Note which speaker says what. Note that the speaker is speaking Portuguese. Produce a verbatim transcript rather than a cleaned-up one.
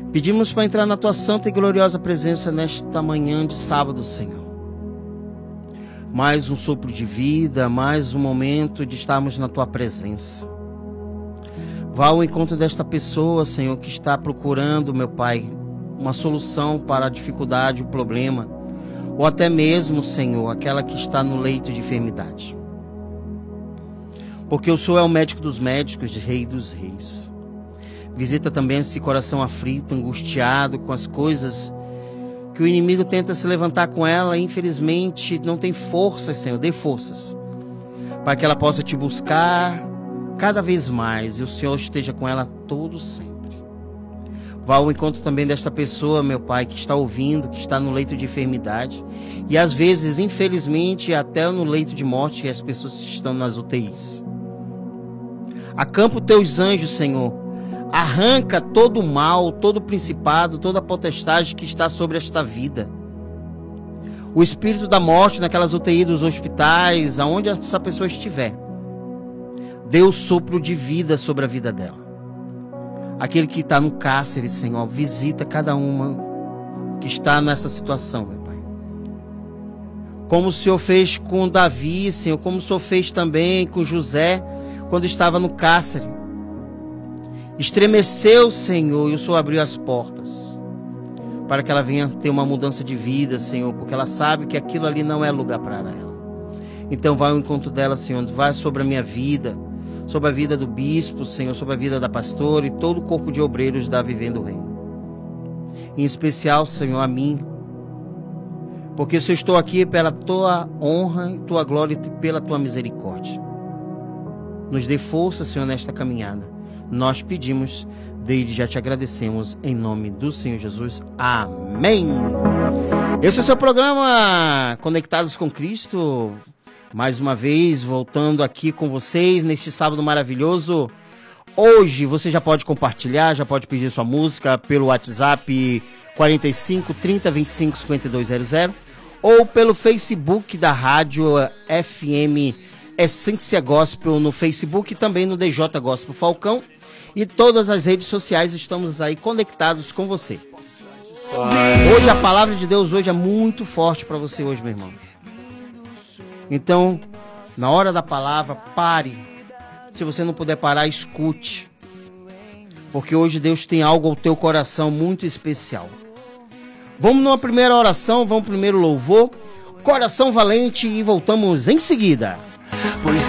Speaker 1: Pedimos para entrar na tua santa e gloriosa presença nesta manhã de sábado, Senhor. Mais um sopro de vida, mais um momento de estarmos na tua presença. Vá ao encontro desta pessoa, Senhor, que está procurando, meu Pai, uma solução para a dificuldade, o problema, ou até mesmo, Senhor, aquela que está no leito de enfermidade. Porque o Senhor é o médico dos médicos, Rei dos reis. Visita também esse coração aflito, angustiado com as coisas que o inimigo tenta se levantar com ela e infelizmente não tem forças, Senhor. Dê forças para que ela possa te buscar cada vez mais e o Senhor esteja com ela todo sempre. Vá ao encontro também desta pessoa, meu Pai, que está ouvindo, que está no leito de enfermidade e às vezes, infelizmente, até no leito de morte, as pessoas estão nas U T Is. Acampa os teus anjos, Senhor. Arranca todo o mal, todo o principado, toda a potestade que está sobre esta vida. O espírito da morte naquelas U T I dos hospitais, aonde essa pessoa estiver. Dê o sopro de vida sobre a vida dela. Aquele que está no cárcere, Senhor, visita cada uma que está nessa situação, meu Pai. Como o Senhor fez com Davi, Senhor, como o Senhor fez também com José, quando estava no cárcere. Estremeceu, Senhor, e o Senhor abriu as portas para que ela venha ter uma mudança de vida, Senhor, porque ela sabe que aquilo ali não é lugar para ela. Então vai ao encontro dela, Senhor, vai sobre a minha vida, sobre a vida do bispo, Senhor, sobre a vida da pastora e todo o corpo de obreiros da Vivendo o Reino. Em especial, Senhor, a mim, porque se eu estou aqui pela tua honra e tua glória e pela tua misericórdia. Nos dê força, Senhor, nesta caminhada. Nós pedimos, desde já te agradecemos, em nome do Senhor Jesus. Amém. Esse é o seu programa Conectados com Cristo. Mais uma vez, voltando aqui com vocês neste sábado maravilhoso. Hoje você já pode compartilhar, já pode pedir sua música pelo WhatsApp quarenta e cinco, trinta, vinte e cinco, cinquenta e dois zero zero ou pelo Facebook da Rádio F M Essência Gospel no Facebook e também no D J Gospel Falcão. E todas as redes sociais estamos aí conectados com você. Hoje a palavra de Deus hoje é muito forte para você hoje, meu irmão. Então, na hora da palavra, pare. Se você não puder parar, escute. Porque hoje Deus tem algo ao teu coração muito especial. Vamos numa primeira oração, vamos primeiro louvor, coração valente e voltamos em seguida. Pois